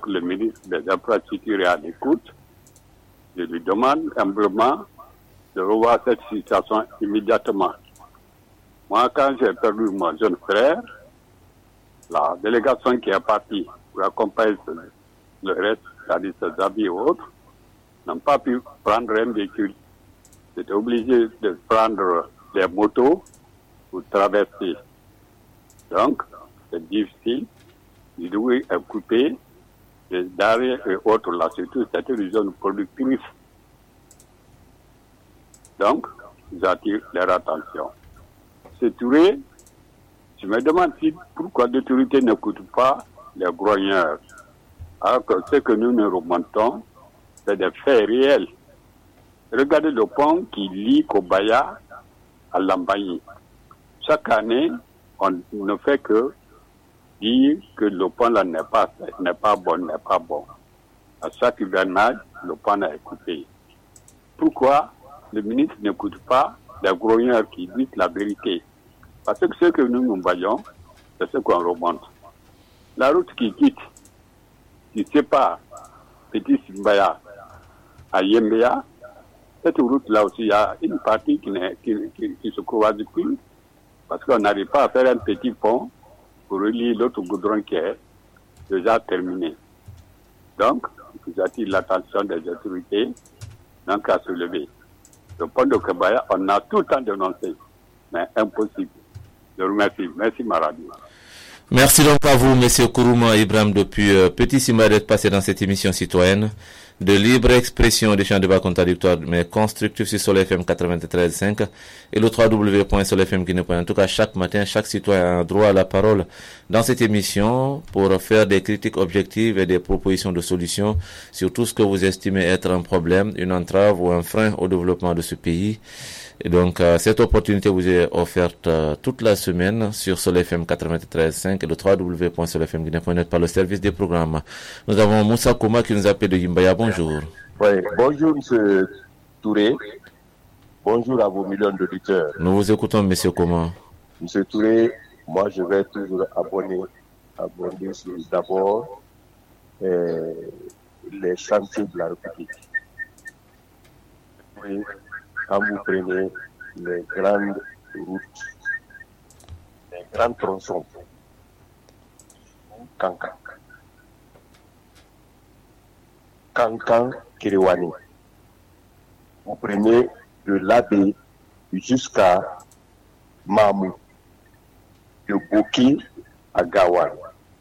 que le ministre des Infrastructures est à l'écoute, je lui demande humblement de revoir cette situation immédiatement. Moi, quand j'ai perdu mon jeune frère, la délégation qui est partie pour accompagner le reste, c'est-à-dire ses habits et autres, n'ont pas pu prendre un véhicule. J'étais obligé de prendre des motos pour traverser. Donc, c'est difficile. Les doués est coupé, les darés et autres là, surtout c'est une zone productrice. Donc, j'attire leur attention. C'est Touré, je me demande pourquoi l'autorité n'écoute pas les grogneurs. Alors que ce que nous remontons, c'est des faits réels. Regardez le pont qui lie Kobaya à Lambaye. Chaque année, on ne fait que dire que le pont là n'est pas bon. À chaque hivernage, le pont est coupé. Pourquoi le ministre n'écoute pas les grogneurs qui disent la vérité? Parce que ce que nous voyons, c'est ce qu'on remonte. La route qui sépare Petit Simbaya à Yembea, cette route-là aussi, il y a une partie qui se croise plus, parce qu'on n'arrive pas à faire un petit pont pour relier l'autre goudron qui est déjà terminé. Donc, j'attire l'attention des autorités, donc à se lever. Le pont de Kobaya, on a tout le temps dénoncé, mais impossible. Je vous remercie. Merci, Maradi. Merci donc à vous, Monsieur Kourouma Ibrahim, depuis Petit Simba, d'être passé dans cette émission citoyenne de libre expression, des champs de débat contradictoires mais constructifs sur Soleil FM 93.5 et le www.solfmguinée.net. En tout cas, chaque matin, chaque citoyen a droit à la parole dans cette émission pour faire des critiques objectives et des propositions de solutions sur tout ce que vous estimez être un problème, une entrave ou un frein au développement de ce pays. Et donc, cette opportunité vous est offerte toute la semaine sur Soleil FM 93.5 et le www.solfmguinée.net par le service des programmes. Nous avons Moussa Kouma qui nous appelle de Yimbaya. Bonjour. Oui, bonjour M. Touré. Bonjour à vos millions d'auditeurs. Nous vous écoutons, M. Kouma. M. Touré, moi je vais toujours abonner sur d'abord les chantiers de la République. Oui. Quand vous prenez les grandes routes, les grands tronçons, Kankan, Kiriwani, vous prenez de l'Abbé jusqu'à Mamou, de Boki à Gawan,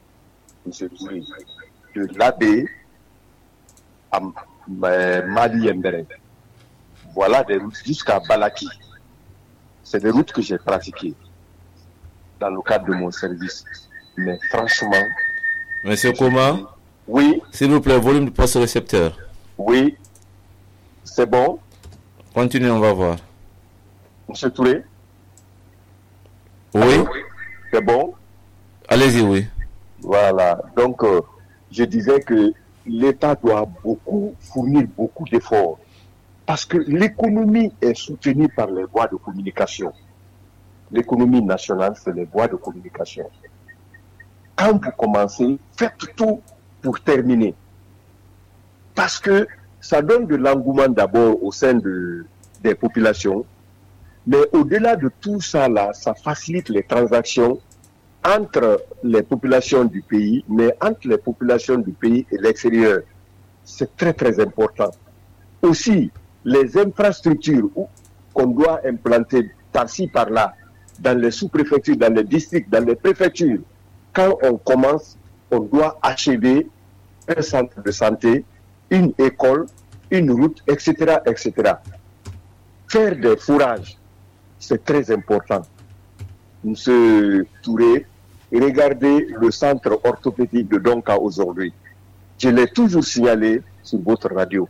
de l'Abbé à Mali Mbere. Voilà des routes jusqu'à Balaki. C'est des routes que j'ai pratiquées dans le cadre de mon service. Mais franchement... Monsieur Kouma? Oui. S'il vous plaît, volume du poste récepteur. Oui. C'est bon? Continuez, on va voir. Monsieur Touré? Oui. Allô? C'est bon? Allez-y, oui. Voilà. Donc, je disais que l'État doit fournir beaucoup d'efforts. Parce que l'économie est soutenue par les voies de communication. L'économie nationale, c'est les voies de communication. Quand vous commencez, faites tout pour terminer. Parce que ça donne de l'engouement d'abord au sein des populations. Mais au-delà de tout ça, là, ça facilite les transactions entre les populations du pays, mais entre les populations du pays et l'extérieur. C'est très, très important. Aussi, les infrastructures qu'on doit implanter par-ci, par-là, dans les sous-préfectures, dans les districts, dans les préfectures, quand on commence, on doit achever un centre de santé, une école, une route, etc., etc. Faire des fourrages, c'est très important. Monsieur Touré, regardez le centre orthopédique de Donka aujourd'hui. Je l'ai toujours signalé sur votre radio.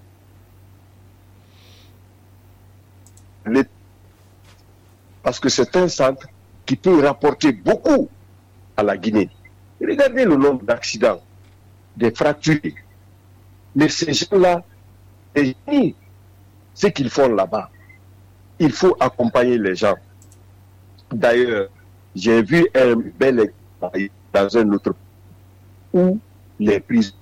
Parce que c'est un centre qui peut rapporter beaucoup à la Guinée. Regardez le nombre d'accidents, des fractures. Mais ces gens-là, ce qu'ils font là-bas, il faut accompagner les gens. D'ailleurs, j'ai vu un bel exemple dans un autre où les prisons